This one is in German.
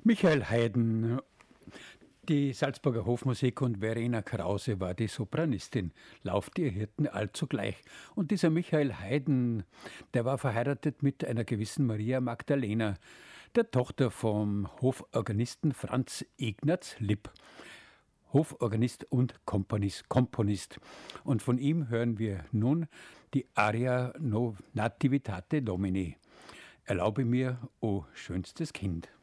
Michael Haydn, die Salzburger Hofmusik und Verena Krause war die Sopranistin. Lauft ihr Hirten allzu gleich. Und dieser Michael Haydn, der war verheiratet mit einer gewissen Maria Magdalena, der Tochter vom Hoforganisten Franz Ignaz Lipp. Hoforganist und Komponist. Und von ihm hören wir nun die Aria Nativitate Domini. Erlaube mir, o schönstes Kind.